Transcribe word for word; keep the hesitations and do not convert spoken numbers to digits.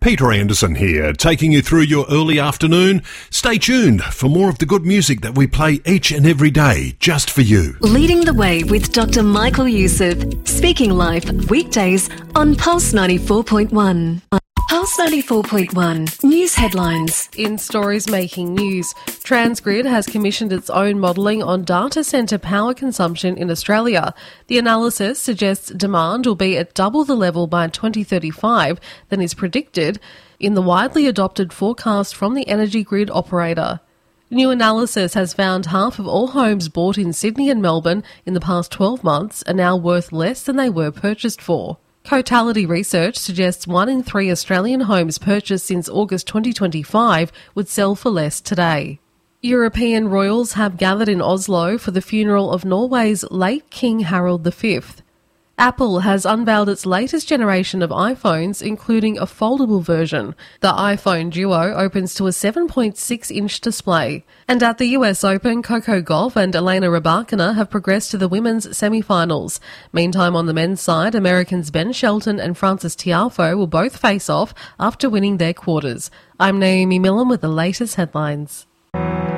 Peter Anderson here, taking you through your early afternoon. Stay tuned for more of the good music that we play each and every day, just for you. Leading the Way with Doctor Michael Youssef, speaking live weekdays on Pulse ninety-four point one. Pulse ninety-four point one, news headlines. In stories making news, Transgrid has commissioned its own modelling on data centre power consumption in Australia. The analysis suggests demand will be at double the level by twenty thirty-five than is predicted in the widely adopted forecast from the energy grid operator. New analysis has found half of all homes bought in Sydney and Melbourne in the past twelve months are now worth less than they were purchased for. Cotality research suggests one in three Australian homes purchased since August twenty twenty-five would sell for less today. European royals have gathered in Oslo for the funeral of Norway's late King Harald the Fifth. Apple has unveiled its latest generation of iPhones, including a foldable version. The iPhone Duo opens to a seven point six inch display. And at the U S Open, Coco Gauff and Elena Rybakina have progressed to the women's semi-finals. Meantime, on the men's side, Americans Ben Shelton and Francis Tiafoe will both face off after winning their quarters. I'm Naomi Millen with the latest headlines.